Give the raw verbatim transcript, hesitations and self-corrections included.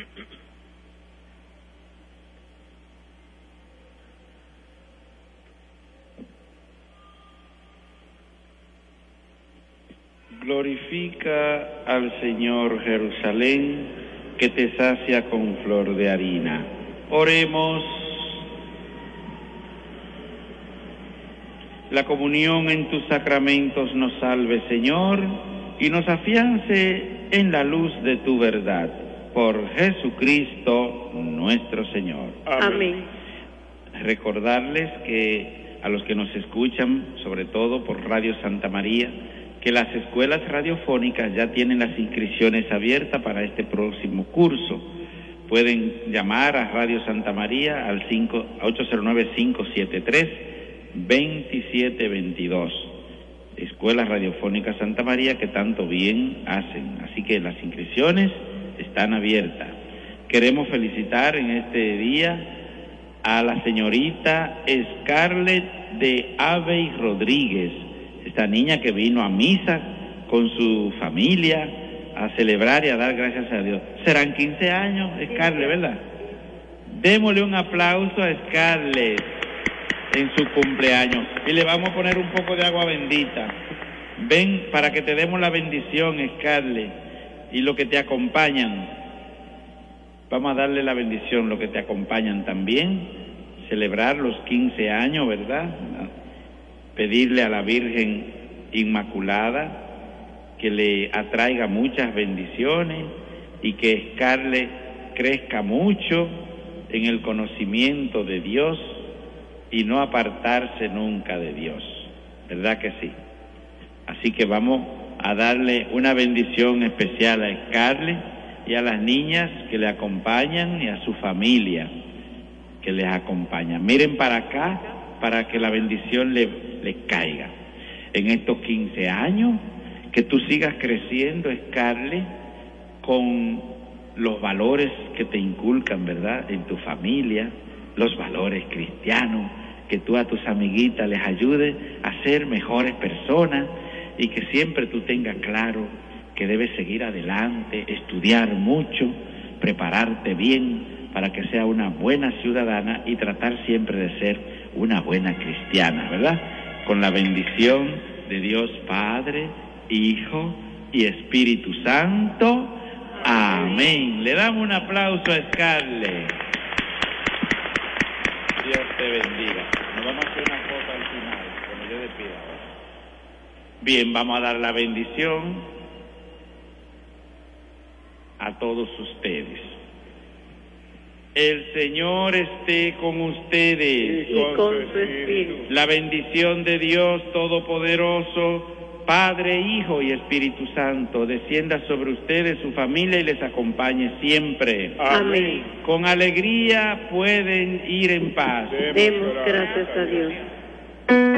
Glorifica al Señor, Jerusalén, que te sacia con flor de harina. Oremos. La comunión en tus sacramentos nos salve, Señor, y nos afiance en la luz de tu verdad. Por Jesucristo nuestro Señor. Amén. Recordarles que a los que nos escuchan, sobre todo por Radio Santa María, que las escuelas radiofónicas ya tienen las inscripciones abiertas para este próximo curso. Pueden llamar a Radio Santa María al ocho cero nueve, cinco siete tres, dos siete dos dos. Escuelas Radiofónicas Santa María que tanto bien hacen. Así que las inscripciones están abiertas. Queremos felicitar en este día a la señorita Scarlett de Avey Rodríguez, esta niña que vino a misa con su familia a celebrar y a dar gracias a Dios. Serán quince años, Scarlett, ¿verdad? Démosle un aplauso a Scarlett en su cumpleaños y le vamos a poner un poco de agua bendita. Ven para que te demos la bendición, Scarlett, y lo que te acompañan. Vamos a darle la bendición, lo que te acompañan también, celebrar los quince años, ¿verdad? Pedirle a la Virgen Inmaculada que le atraiga muchas bendiciones y que Scarlett crezca mucho en el conocimiento de Dios y no apartarse nunca de Dios, ¿verdad que sí? Así que vamos a darle una bendición especial a Scarlett y a las niñas que le acompañan y a su familia que les acompaña. Miren para acá para que la bendición le, le caiga. En estos quince años, que tú sigas creciendo, Scarlett, con los valores que te inculcan, ¿verdad?, en tu familia, los valores cristianos, que tú a tus amiguitas les ayudes a ser mejores personas y que siempre tú tengas claro que debes seguir adelante, estudiar mucho, prepararte bien para que sea una buena ciudadana y tratar siempre de ser una buena cristiana, ¿verdad? Con la bendición de Dios Padre, Hijo y Espíritu Santo. Amén. Le damos un aplauso a Scarlett. Dios te bendiga. Nos vamos a hacer una foto al final, cuando yo despida ahora. Bien, vamos a dar la bendición a todos ustedes. El Señor esté con ustedes. Y con su espíritu. La bendición de Dios Todopoderoso, Padre, Hijo y Espíritu Santo, descienda sobre ustedes, su familia y les acompañe siempre. Amén. Con alegría pueden ir en paz. Demos gracias a Dios.